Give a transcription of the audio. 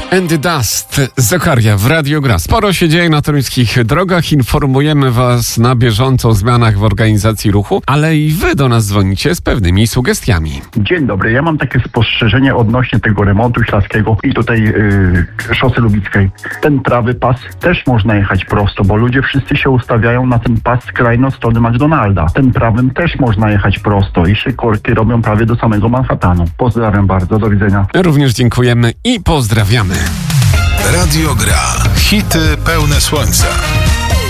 And the Dust, Zakaria w Radio Gra. Sporo się dzieje na toruńskich drogach. Informujemy Was na bieżąco o zmianach w organizacji ruchu, ale i Wy do nas dzwonicie z pewnymi sugestiami. Dzień dobry, ja mam takie spostrzeżenie odnośnie tego remontu Ślaskiego i tutaj szosy Lubickiej. Ten prawy pas też można jechać prosto, bo ludzie wszyscy się ustawiają na ten pas skrajno strony McDonalda. Ten prawym też można jechać prosto i się korki robią prawie do samego Manhattanu. Pozdrawiam bardzo, do widzenia. Również dziękujemy i pozdrawiamy. Radio Gra. Hity pełne słońca.